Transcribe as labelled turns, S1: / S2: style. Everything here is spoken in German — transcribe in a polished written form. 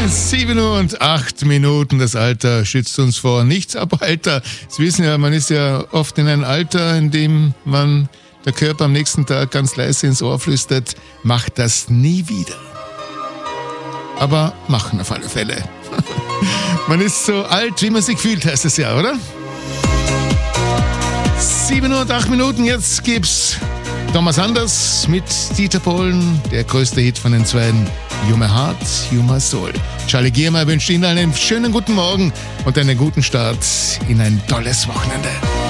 S1: 7 Uhr und 8 Minuten. Das Alter schützt uns vor nichts. Aber Alter, Sie wissen ja, man ist ja oft in einem Alter, in dem man der Körper am nächsten Tag ganz leise ins Ohr flüstert, mach das nie wieder. Aber machen auf alle Fälle. Man ist so alt, wie man sich fühlt, heißt es ja, oder? 7 Uhr und 8 Minuten, jetzt gibt's Thomas Anders mit Dieter Bohlen, der größte Hit von den Zweien, You My Heart, You My Soul. Charlie Giermeier wünscht Ihnen einen schönen guten Morgen und einen guten Start in ein tolles Wochenende.